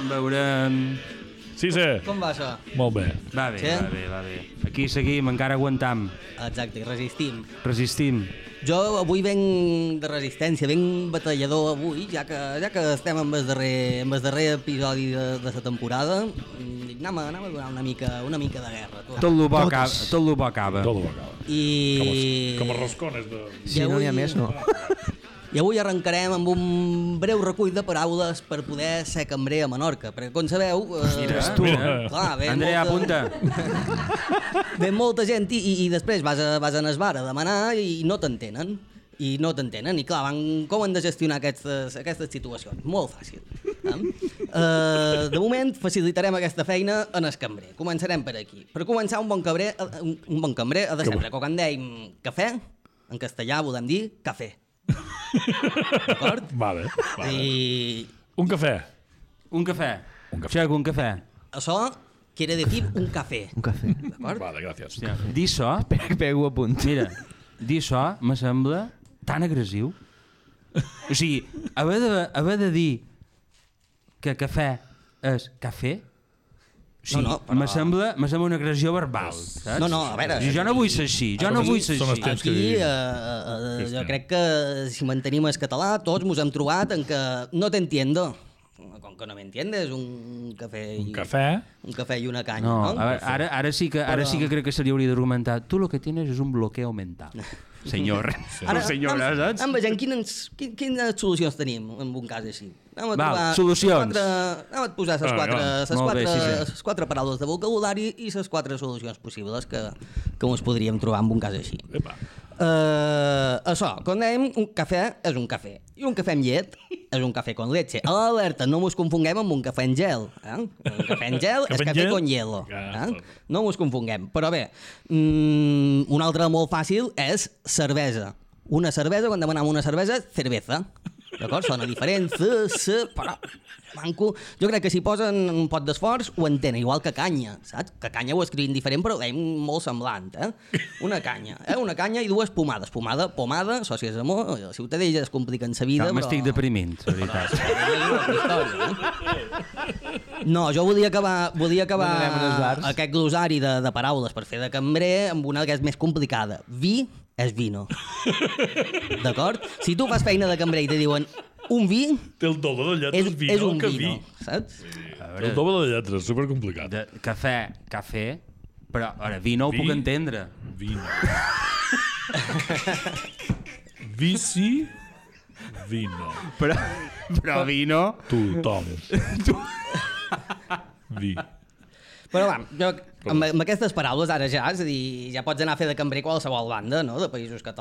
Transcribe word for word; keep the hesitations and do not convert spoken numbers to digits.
veurem... Sí, sí. Com va això? Molt bé. Va bé, Sí? va bé, va bé. Aquí seguim, encara aguantam. Exacte, i resistim. Resistim. Jo avui venc de resistència, venc batallador avui, ja que, ja que estem amb el darrer, amb el darrer episodi de, de la temporada, dic, anem a, anem a donar una mica, una mica de guerra. Tu. Tot lo bo acaba. Tot lo bo acaba. Tot ho acaba. I... Com els, com els roscones de... Si no n'hi ha més, no. I avui arrencarem amb un breu recull de paraules per poder ser cambrer a Menorca, perquè com sabeu... Eh, Mira, tu, Mira. eh? Clar, ve Andrea, molta... apunta. Ve molta gent i, i, i després vas a, vas a Nesbar a demanar i no t'entenen. I no t'entenen. I clar, van, com han de gestionar aquestes, aquestes situacions? Molt fàcil. Eh? Uh, de moment facilitarem aquesta feina en el cambrer. Començarem per aquí. Per començar, un bon cambrer, un, un bon cambrer ha de sempre, quan dèiem cafè, en castellà volem dir cafè. D'acord? Vale, vale. I Un cafè. Un cafè. Un cafè. Xec, un cafè. això quiere decir un cafè. Un cafè. D'acord? Vale, gràcies. Hòstia, dir això, Pego a punt. mira, dir això me sembla tan agressiu. O sigui, haver de, haver de dir que cafè és cafè, o sigui, No, no, però- me sembla, me sembla una agressió verbal, saps? No, no, a veure- O sigui, jo no vull ser així, jo no vull ser Són els així. temps que Aquí, vivim. eh, eh, Sí, jo sí. crec que si mantenim el català, tots mos hem trobat en que no t'entiendo. Com que no m'entiendes, un cafè i, Un cafè. un cafè i una canya, No, no? a veure, ara, ara, sí que, ara Però- sí que crec que se li hauria d'argumentar. Tu lo que tienes és un bloqueo mental. Senyor. Ara, senyora, anem, saps? anem veient quines, quin- quines solucions tenim en un cas així. Anem a Val, trobar solucions. Quatre, anem a posar les Ah, quatre, ja. ses Molt bé, quatre, sí, sí. ses quatre paraules de vocabulari i les quatre solucions possibles que, que ens podríem trobar en un cas així. Epa. Uh, això, quan dèiem un cafè és un cafè i un cafè amb llet és un cafè con leche. Alerta, no mos confonguem amb un cafè en gel. Eh? Un cafè en gel és Cafè en cafè gel? con hielo. Ah, Eh? No mos confonguem. Però bé, mm, una altra molt fàcil és cervesa. Una cervesa, quan demanem una cervesa, cerveza. D'acord? Sona diferent, c, c, però manco. Jo crec que si posen un pot d'esforç ho entenen, igual que canya, saps? Que canya ho escrivim diferent però ho deim molt semblant, eh? Una canya, eh? Una canya i dues pomades. Pomada, pomada, sòcies amor, a Ciutadella es compliquen sa vida, No, però... m'estic deprimint, la veritat. No, jo volia acabar, volia acabar No anem a les bars. aquest glosari de, de paraules per fer de cambrer amb una que és més complicada. Vi és vino. D'acord? Si tu fas feina de cambrer i te diuen un vi, Té el doble de és, lletres vino és un que vino, vi. saps? Té el doble de lletres, supercomplicat. De, cafè, cafè, però ara, vi no ho Vi? puc entendre. Vino. Vici, vino. Però, però vino... Tu, Tom. Vi. Però va, jo amb, amb aquestes paraules ara ja, és a dir, ja pots anar a fer de cambrer a qualsevol banda, no?, de països catalans.